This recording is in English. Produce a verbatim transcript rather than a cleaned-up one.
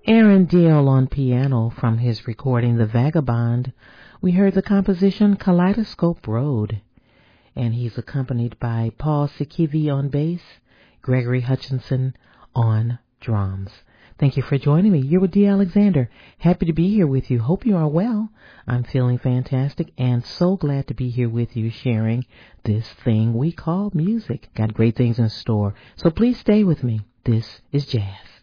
Aaron Deal on piano from his recording The Vagabond. We heard the composition Kaleidoscope Road. And he's accompanied by Paul Sikivi on bass, Gregory Hutchinson on drums. Thank you for joining me. You're with Dee Alexander. Happy to be here with you. Hope you are well. I'm feeling fantastic and so glad to be here with you sharing this thing we call music. Got great things in store. So please stay with me. This is Jazz.